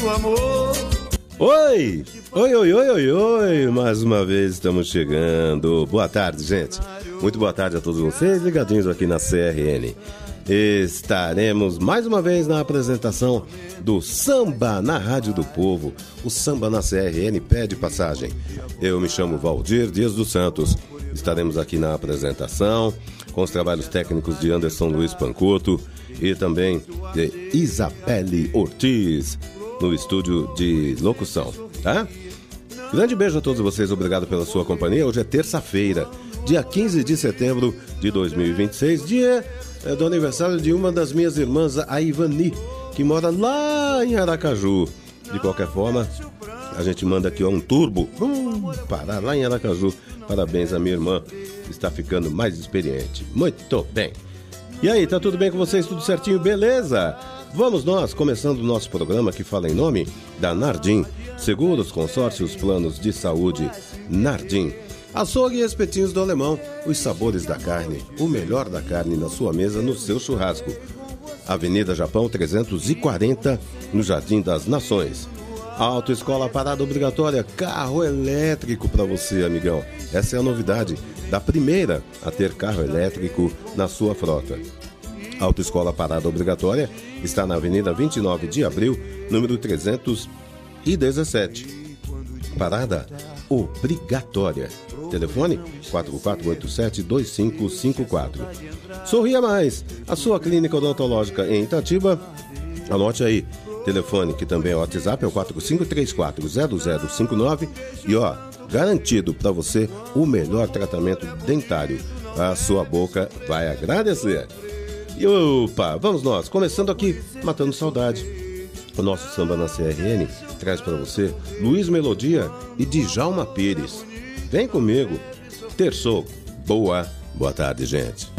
do amor. Oi! Oi, oi, oi, oi, oi! Mais uma vez estamos chegando. Boa tarde, gente. Muito boa tarde a todos vocês ligadinhos aqui na CRN. Estaremos mais uma vez na apresentação do Samba na Rádio do Povo. O Samba na CRN pede passagem. Eu me chamo Valdir Dias dos Santos. Estaremos aqui na apresentação com os trabalhos técnicos de Anderson Luiz Pancuto e também de Isabelle Ortiz no estúdio de locução, tá? Grande beijo a todos vocês, obrigado pela sua companhia. Hoje é terça-feira, dia 15 de setembro de 2026, dia do aniversário de uma das minhas irmãs, a Ivani, que mora lá em Aracaju. De qualquer forma, a gente manda aqui um turbo para lá em Aracaju. Parabéns a minha irmã, está ficando mais experiente. Muito bem. E aí, tá tudo bem com vocês? Tudo certinho? Beleza? Vamos nós, começando o nosso programa que fala em nome da Nardim. Seguros, consórcios, planos de saúde. Nardim. Açougue e espetinhos do Alemão. Os sabores da carne. O melhor da carne na sua mesa, no seu churrasco. Avenida Japão 340, no Jardim das Nações. Autoescola Parada Obrigatória. Carro elétrico para você, amigão. Essa é a novidade. Da primeira a ter carro elétrico na sua frota. Autoescola Parada Obrigatória está na Avenida 29 de Abril, número 317. Parada obrigatória. Telefone 4487-2554. Sorria Mais, a sua clínica odontológica em Itatiba. Anote aí, telefone que também é o WhatsApp, é o 4534-0059. E ó, garantido para você o melhor tratamento dentário. A sua boca vai agradecer. E opa, vamos nós, começando aqui, Matando Saudade. O nosso Samba na CRN traz para você Luiz Melodia e Djalma Pires. Vem comigo, terçou. Boa tarde, gente.